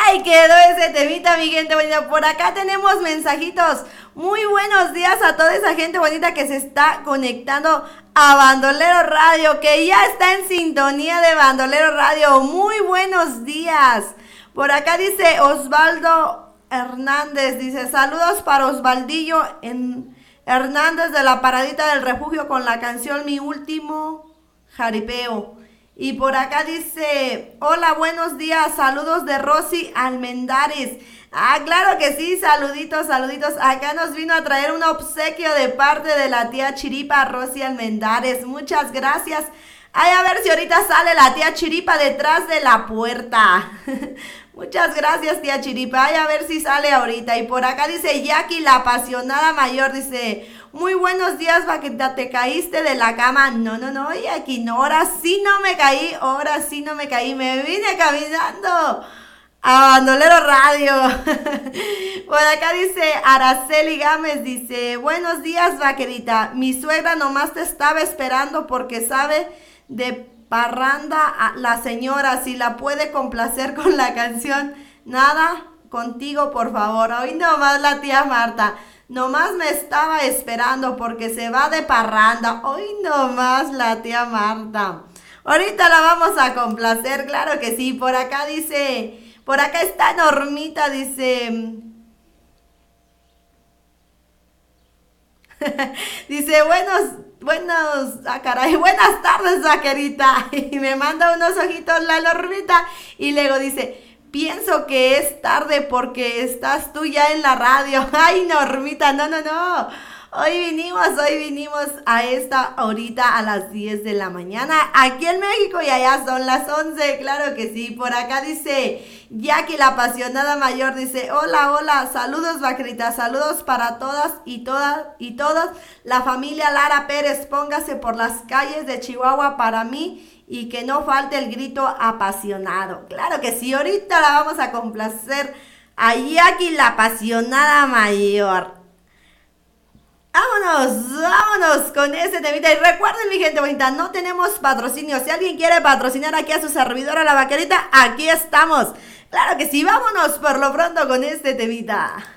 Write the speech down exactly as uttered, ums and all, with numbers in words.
Ahí quedó ese temita, mi gente bonita. Por acá tenemos mensajitos. Muy buenos días a toda esa gente bonita que se está conectando a Bandolero Radio, que ya está en sintonía de Bandolero Radio. Muy buenos días. Por acá dice Osvaldo Hernández, dice saludos para Osvaldillo en Hernández de la Paradita del Refugio con la canción Mi Último Jaripeo. Y por acá dice, hola, buenos días, saludos de Rosy Almendares. Ah, claro que sí, saluditos, saluditos. Acá nos vino a traer un obsequio de parte de la tía Chiripa, Rosy Almendares. Muchas gracias. Ay, a ver si ahorita sale la tía Chiripa detrás de la puerta. Muchas gracias, tía Chiripa. Ay, a ver si sale ahorita. Y por acá dice Jackie, la apasionada mayor, dice... Muy buenos días, vaquita, ¿te caíste de la cama? No, no, no, y aquí no, ahora sí no me caí, ahora sí no me caí, me vine caminando a Bandolero Radio. Por acá dice Araceli Gámez, dice, buenos días, vaquerita, mi suegra nomás te estaba esperando porque sabe de parranda a la señora, si la puede complacer con la canción, nada, contigo, por favor. Hoy nomás la tía Marta. Nomás me estaba esperando porque se va de parranda. Hoy nomás la tía Marta. Ahorita la vamos a complacer, claro que sí. Por acá dice, por acá está Normita, dice... dice, buenos, buenos, ah caray, buenas tardes, vaquerita. Y me manda unos ojitos la Normita. Y luego dice... Pienso que es tarde porque estás tú ya en la radio. Ay, Normita, no, no, no. Hoy vinimos, hoy vinimos a esta horita a las diez de la mañana. Aquí en México y allá son las once, claro que sí. Por acá dice Jackie, la apasionada mayor, dice, hola, hola, saludos, vaquerita, saludos para todas y todas y todas. La familia Lara Pérez, póngase por las calles de Chihuahua para mí. Y que no falte el grito apasionado. Claro que sí, ahorita la vamos a complacer a Jackie, la apasionada mayor. Vámonos, vámonos con ese temita. Y recuerden, mi gente bonita, no tenemos patrocinio. Si alguien quiere patrocinar aquí a su servidora, la vaquerita, aquí estamos. Claro que sí, vámonos por lo pronto con este temita.